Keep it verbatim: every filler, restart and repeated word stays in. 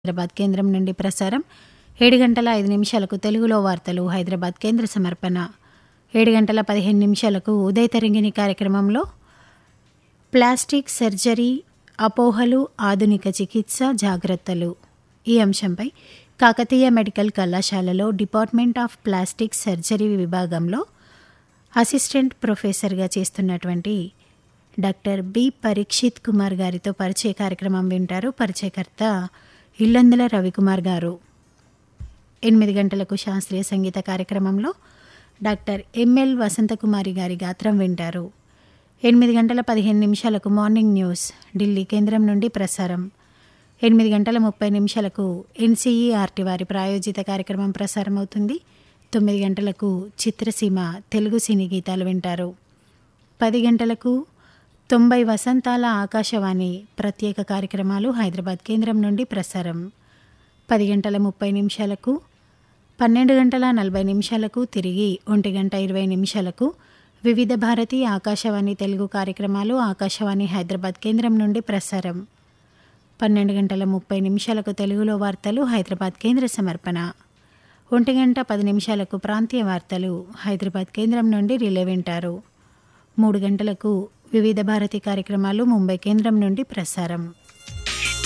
హైదరాబాద్ కేంద్రం నుండి ప్రసారం. ఏడు గంటల ఐదు నిమిషాలకు తెలుగులో వార్తలు హైదరాబాద్ కేంద్ర సమర్పణ. ఏడు గంటల పదిహేను నిమిషాలకు ఉదయ తరంగిణి కార్యక్రమంలో ప్లాస్టిక్ సర్జరీ, అపోహలు, ఆధునిక చికిత్స జాగ్రత్తలు ఈ అంశంపై కాకతీయ మెడికల్ కళాశాలలో డిపార్ట్మెంట్ ఆఫ్ ప్లాస్టిక్ సర్జరీ విభాగంలో అసిస్టెంట్ ప్రొఫెసర్గా చేస్తున్నటువంటి డాక్టర్ బి పరీక్షిత్ కుమార్ గారితో పరిచయ కార్యక్రమం వింటారు. పరిచయకర్త ఇల్లందుల రవికుమార్ గారు. ఎనిమిది గంటలకు శాస్త్రీయ సంగీత కార్యక్రమంలో డాక్టర్ ఎంఎల్ వసంతకుమారి గారి గాత్రం వింటారు. ఎనిమిది గంటల పదిహేను నిమిషాలకు మార్నింగ్ న్యూస్ ఢిల్లీ కేంద్రం నుండి ప్రసారం. ఎనిమిది గంటల ముప్పై నిమిషాలకు ఎన్సీఈఆర్టీ వారి ప్రాయోజిత కార్యక్రమం ప్రసారం అవుతుంది. తొమ్మిది గంటలకు చిత్రసీమ తెలుగు సినీ గీతాలు వింటారు. పది గంటలకు తొంభై వసంతాల ఆకాశవాణి ప్రత్యేక కార్యక్రమాలు హైదరాబాద్ కేంద్రం నుండి ప్రసారం. పది గంటల ముప్పై నిమిషాలకు, పన్నెండు గంటల నలభై నిమిషాలకు, తిరిగి ఒంటి గంట ఇరవై నిమిషాలకు వివిధ భారతి ఆకాశవాణి తెలుగు కార్యక్రమాలు ఆకాశవాణి హైదరాబాద్ కేంద్రం నుండి ప్రసారం. పన్నెండు గంటల ముప్పై నిమిషాలకు తెలుగులో వార్తలు హైదరాబాద్ కేంద్ర సమర్పణ. ఒంటి గంట పది నిమిషాలకు ప్రాంతీయ వార్తలు హైదరాబాద్ కేంద్రం నుండి రిలే వింటారు. మూడు గంటలకు వివిధ భారతి కార్యక్రమాలు ముంబై కేంద్రం నుండి ప్రసారం.